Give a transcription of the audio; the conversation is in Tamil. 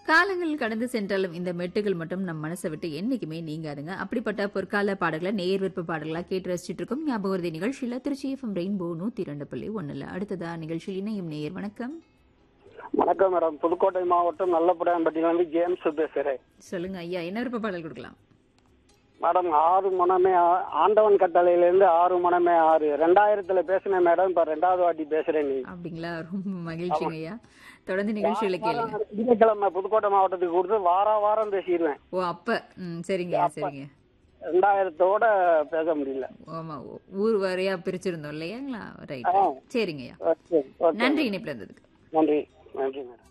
காலங்கள் கடந்து சென்றாலும் இந்த மெட்டுகள் மட்டும் நம் மனசை விட்டு என்னைக்குமே நீங்காதுங்க. அப்படிப்பட்ட பொற்கால பாடல்களை நேர் விருப்ப பாடல்களா கேட்டு ரசிச்சிட்டு இருக்கோம். ஞாபகம் நிகழ்ச்சியில திருச்சி எஃப்எம் ரெயின்போ 102.1. அடுத்ததா நிகழ்ச்சியில் இணையும் நேயர். வணக்கம். வணக்கம் மேடம். புதுக்கோட்டை மாவட்டம் நல்லபடியாம்பட்டியிலிருந்து ஜேம்ஸ் பேசுறேன். சொல்லுங்க ஐயா, என்ன விருப்ப பாடல் கொடுக்கலாம்? மேடம், 6 மனமே ஆண்டவன் கட்டளையிலிருந்து 6 மனமே 6 2000 பேசினேன் மேடம். இப்ப 2வது வாட்டி பேசுறேன். நீ அப்படிங்களா? ரொம்ப மகிழ்ச்சிங்க ஐயா. தொடர்ந்து நிகழ்ச்சிகளை கேளுங்க. திங்கட்கிழமை புதுக்கோட்டை மாவட்டத்துக்கு கொடுத்து வாரம் பேசிடுவேன். ஓ அப்ப சரிங்க சரிங்க. 2000 பேச முடியல. ஆமா, ஊர் வாரியா பிரிச்சிருந்தோம் இல்லையாங்களா? ரைட், சரிங்க ஐயா. நன்றி இணைப்புல இருந்ததுக்கு. நன்றி நன்றி மேடம்.